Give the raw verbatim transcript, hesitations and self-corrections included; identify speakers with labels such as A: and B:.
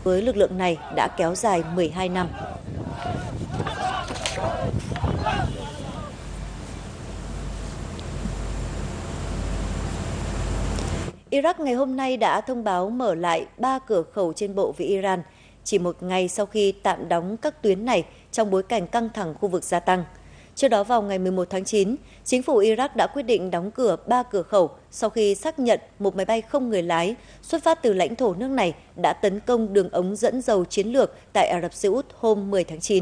A: với lực lượng này đã kéo dài mười hai năm. Iraq ngày hôm nay đã thông báo mở lại ba cửa khẩu trên bộ với Iran, chỉ một ngày sau khi tạm đóng các tuyến này trong bối cảnh căng thẳng khu vực gia tăng. Trước đó vào ngày mười một tháng chín, chính phủ Iraq đã quyết định đóng cửa ba cửa khẩu sau khi xác nhận một máy bay không người lái xuất phát từ lãnh thổ nước này đã tấn công đường ống dẫn dầu chiến lược tại Ả Rập Xê Út hôm mười tháng chín.